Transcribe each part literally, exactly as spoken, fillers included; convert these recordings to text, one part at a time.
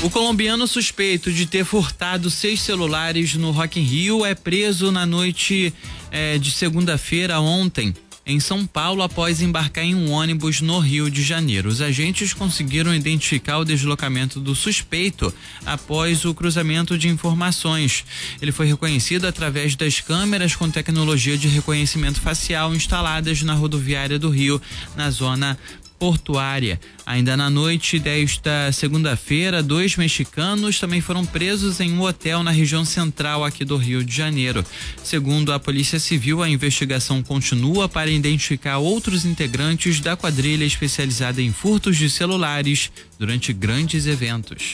O colombiano suspeito de ter furtado seis celulares no Rock in Rio é preso na noite eh, de segunda-feira ontem em São Paulo após embarcar em um ônibus no Rio de Janeiro. Os agentes conseguiram identificar o deslocamento do suspeito após o cruzamento de informações. Ele foi reconhecido através das câmeras com tecnologia de reconhecimento facial instaladas na rodoviária do Rio, na zona portuária. Ainda na noite desta segunda-feira, dois mexicanos também foram presos em um hotel na região central aqui do Rio de Janeiro. Segundo a Polícia Civil, a investigação continua para identificar outros integrantes da quadrilha especializada em furtos de celulares durante grandes eventos.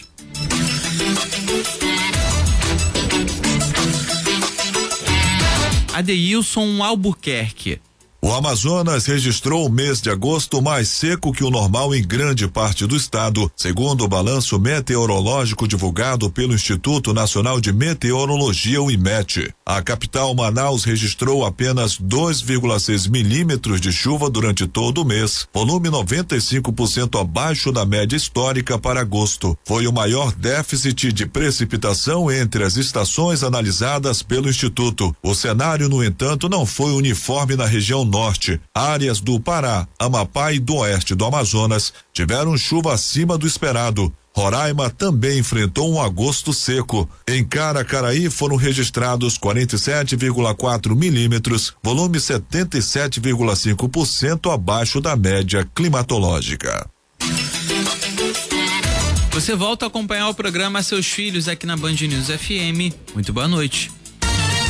Adeilson Albuquerque. O Amazonas registrou o mês de agosto mais seco que o normal em grande parte do estado, segundo o balanço meteorológico divulgado pelo Instituto Nacional de Meteorologia, o IMET. A capital Manaus registrou apenas dois vírgula seis milímetros de chuva durante todo o mês, volume noventa e cinco por cento abaixo da média histórica para agosto. Foi o maior déficit de precipitação entre as estações analisadas pelo Instituto. O cenário, no entanto, não foi uniforme na região norte. Áreas do Pará, Amapá e do oeste do Amazonas tiveram chuva acima do esperado. Roraima também enfrentou um agosto seco. Em Caracaraí foram registrados quarenta e sete vírgula quatro milímetros, volume setenta e sete vírgula cinco por cento abaixo da média climatológica. Você volta a acompanhar o programa Seus Filhos aqui na Band News F M. Muito boa noite.